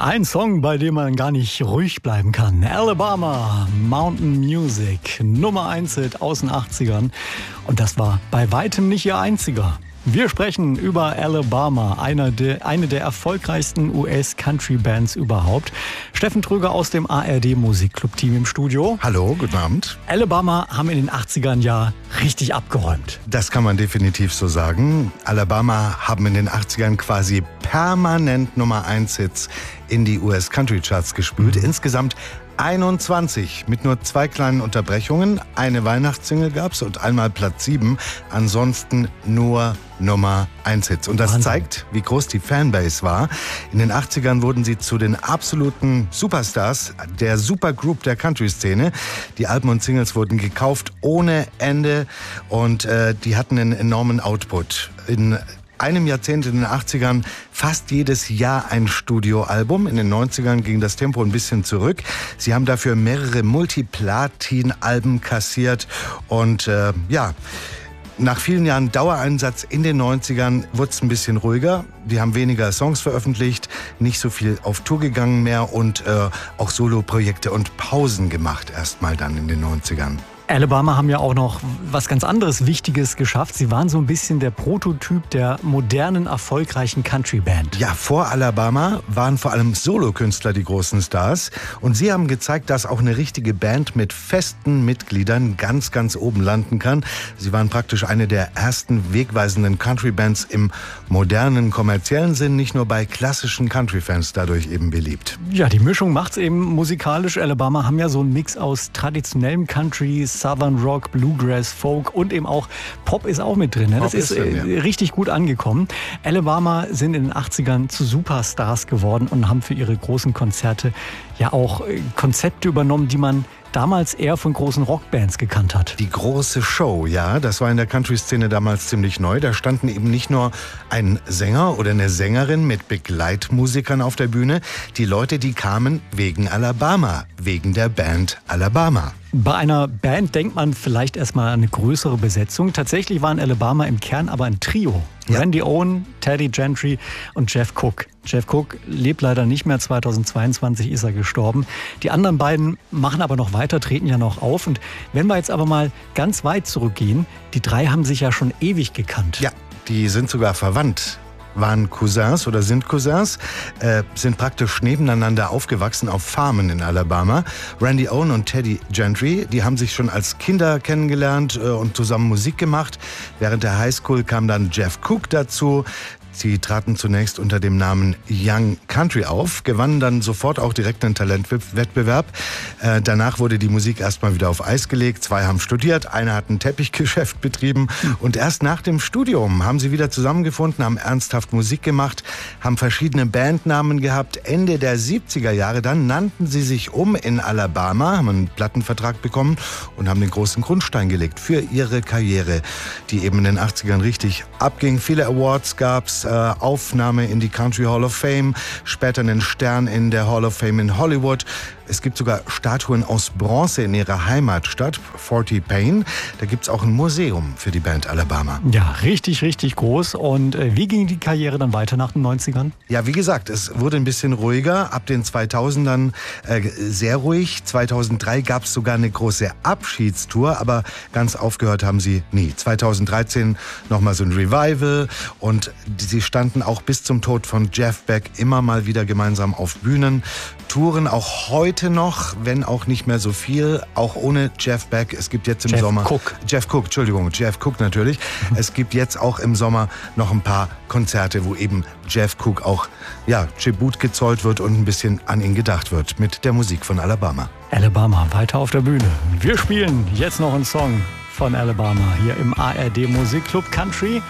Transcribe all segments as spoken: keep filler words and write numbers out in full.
Ein Song, bei dem man gar nicht ruhig bleiben kann. Alabama, Mountain Music, Nummer eins Hit aus den achtzigern. Und das war bei weitem nicht ihr einziger. Wir sprechen über Alabama, eine der, eine der erfolgreichsten U S-Country-Bands überhaupt. Steffen Tröger aus dem A R D-Musikclub-Team im Studio. Hallo, guten Abend. Alabama haben in den achtzigern ja richtig abgeräumt. Das kann man definitiv so sagen. Alabama haben in den achtzigern quasi permanent Nummer eins Hits in die U S-Country-Charts gespült. Mhm. Insgesamt einundzwanzig mit nur zwei kleinen Unterbrechungen. Eine Weihnachtssingle gab's und einmal Platz sieben. Ansonsten nur Nummer eins Hits. Und das Wahnsinn. Zeigt, wie groß die Fanbase war. In den achtzigern wurden sie zu den absoluten Superstars der Supergroup der Country-Szene. Die Alben und Singles wurden gekauft ohne Ende und äh, die hatten einen enormen Output. In einem Jahrzehnt in den achtzigern fast jedes Jahr ein Studioalbum. In den neunzigern ging das Tempo ein bisschen zurück. Sie haben dafür mehrere Multiplatin-Alben kassiert und äh, ja, nach vielen Jahren Dauereinsatz in den neunzigern wurde es ein bisschen ruhiger. Die haben weniger Songs veröffentlicht, nicht so viel auf Tour gegangen mehr und äh, auch Soloprojekte und Pausen gemacht erstmal dann in den neunzigern. Alabama haben ja auch noch was ganz anderes Wichtiges geschafft. Sie waren so ein bisschen der Prototyp der modernen, erfolgreichen Country-Band. Ja, vor Alabama waren vor allem Solokünstler die großen Stars. Und sie haben gezeigt, dass auch eine richtige Band mit festen Mitgliedern ganz, ganz oben landen kann. Sie waren praktisch eine der ersten wegweisenden Country-Bands im modernen, kommerziellen Sinn, nicht nur bei klassischen Country-Fans dadurch eben beliebt. Ja, die Mischung macht's eben musikalisch. Alabama haben ja so einen Mix aus traditionellem Country, Southern Rock, Bluegrass, Folk und eben auch Pop ist auch mit drin. Ne? Das ist, ist drin, ja. richtig gut angekommen. Alabama sind in den achtzigern zu Superstars geworden und haben für ihre großen Konzerte ja auch Konzepte übernommen, die man damals eher von großen Rockbands gekannt hat. Die große Show, ja, das war in der Country-Szene damals ziemlich neu. Da standen eben nicht nur ein Sänger oder eine Sängerin mit Begleitmusikern auf der Bühne. Die Leute, die kamen wegen Alabama, wegen der Band Alabama. Bei einer Band denkt man vielleicht erstmal an eine größere Besetzung. Tatsächlich waren Alabama im Kern aber ein Trio. Ja. Randy Owen, Teddy Gentry und Jeff Cook. Jeff Cook lebt leider nicht mehr, zweitausendzweiundzwanzig ist er gestorben. Die anderen beiden machen aber noch weiter, treten ja noch auf. Und wenn wir jetzt aber mal ganz weit zurückgehen, die drei haben sich ja schon ewig gekannt. Ja, die sind sogar verwandt. Waren Cousins oder sind Cousins, äh, sind praktisch nebeneinander aufgewachsen auf Farmen in Alabama. Randy Owen und Teddy Gentry, die haben sich schon als Kinder kennengelernt äh, und zusammen Musik gemacht. Während der Highschool kam dann Jeff Cook dazu. Sie traten zunächst unter dem Namen Young Country auf, gewannen dann sofort auch direkt einen Talentwettbewerb. Äh, danach wurde die Musik erstmal wieder auf Eis gelegt. Zwei haben studiert, einer hat ein Teppichgeschäft betrieben. Und erst nach dem Studium haben sie wieder zusammengefunden, haben ernsthaft Musik gemacht, haben verschiedene Bandnamen gehabt. Ende der siebziger Jahre dann nannten sie sich um in Alabama, haben einen Plattenvertrag bekommen und haben den großen Grundstein gelegt für ihre Karriere, die eben in den achtzigern richtig abging. Viele Awards gab's. Aufnahme in die Country Hall of Fame, später einen Stern in der Hall of Fame in Hollywood. Es gibt sogar Statuen aus Bronze in ihrer Heimatstadt, Fort Payne. Da gibt es auch ein Museum für die Band Alabama. Ja, richtig, richtig groß. Und äh, wie ging die Karriere dann weiter nach den neunzigern? Ja, wie gesagt, es wurde ein bisschen ruhiger. Ab den zweitausendern äh, sehr ruhig. zweitausenddrei gab es sogar eine große Abschiedstour, aber ganz aufgehört haben sie nie. zweitausenddreizehn nochmal so ein Revival und sie standen auch bis zum Tod von Jeff Beck immer mal wieder gemeinsam auf Bühnen. Touren auch heute noch, wenn auch nicht mehr so viel, auch ohne Jeff Beck. Es gibt jetzt im Jeff Sommer... Cook. Jeff Cook, Entschuldigung, Jeff Cook natürlich. Mhm. Es gibt jetzt auch im Sommer noch ein paar Konzerte, wo eben Jeff Cook auch ja, Tribut gezollt wird und ein bisschen an ihn gedacht wird mit der Musik von Alabama. Alabama, weiter auf der Bühne. Wir spielen jetzt noch einen Song von Alabama hier im A R D Musikclub Country.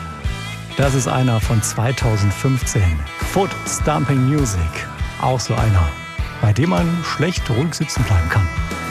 Das ist einer von zweitausendfünfzehn. Foot Stomping Music. Auch so einer, bei dem man schlecht ruhig sitzen bleiben kann.